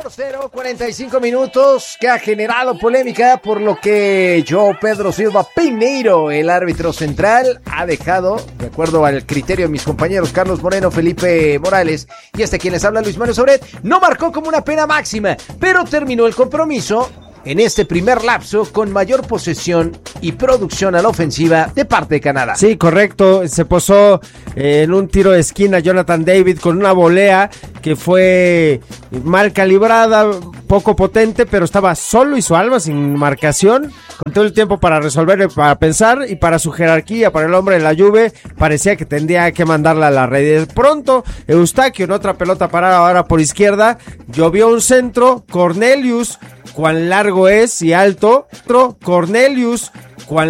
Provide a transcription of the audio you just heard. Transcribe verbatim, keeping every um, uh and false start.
por cero, cuarenta y cinco minutos, que ha generado polémica, por lo que yo, Pedro Silva Pineiro, el árbitro central, ha dejado, de acuerdo al criterio de mis compañeros Carlos Moreno, Felipe Morales y este quien les habla, Luis Manuel Sobret, no marcó como una pena máxima, pero terminó el compromiso en este primer lapso con mayor posesión y producción a la ofensiva de parte de Canadá. Sí, correcto, se posó eh, en un tiro de esquina Jonathan David con una volea que fue mal calibrada, poco potente, pero estaba solo y su alma sin marcación, con todo el tiempo para resolver, para pensar y para su jerarquía, para el hombre de la Juve, parecía que tendría que mandarla a la red. De pronto, Eustaquio en otra pelota parada ahora por izquierda, llovió un centro, Cornelius, cuán largo es y alto, Cornelius, cuán